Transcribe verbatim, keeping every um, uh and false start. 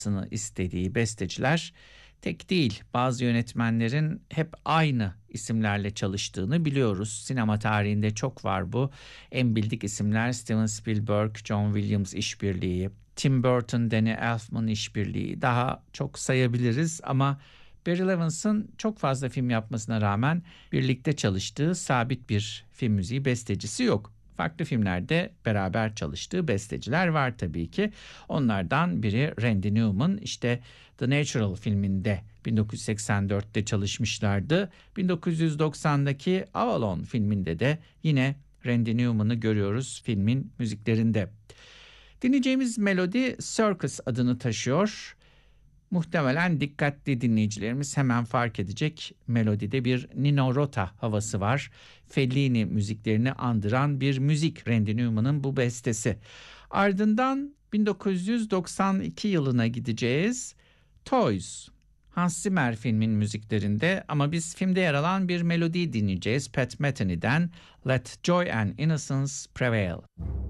istediği besteciler tek değil. Bazı yönetmenlerin hep aynı isimlerle çalıştığını biliyoruz. Sinema tarihinde çok var bu. En bildik isimler Steven Spielberg, John Williams işbirliği, Tim Burton, Danny Elfman işbirliği. Daha çok sayabiliriz ama Barry Levinson çok fazla film yapmasına rağmen birlikte çalıştığı sabit bir film müziği bestecisi yok. Farklı filmlerde beraber çalıştığı besteciler var tabii ki. Onlardan biri Randy Newman. İşte The Natural filminde bin dokuz yüz seksen dörtte çalışmışlardı. bin dokuz yüz doksandaki Avalon filminde de yine Randy Newman'ı görüyoruz filmin müziklerinde. Dinleyeceğimiz melodi Circus adını taşıyor. Muhtemelen dikkatli dinleyicilerimiz hemen fark edecek, melodide bir Nino Rota havası var. Fellini müziklerini andıran bir müzik Randy Newman'ın bu bestesi. Ardından bin dokuz yüz doksan iki yılına gideceğiz. Toys, Hans Zimmer filmin müziklerinde ama biz filmde yer alan bir melodiyi dinleyeceğiz. Pat Metheny'den Let Joy and Innocence Prevail.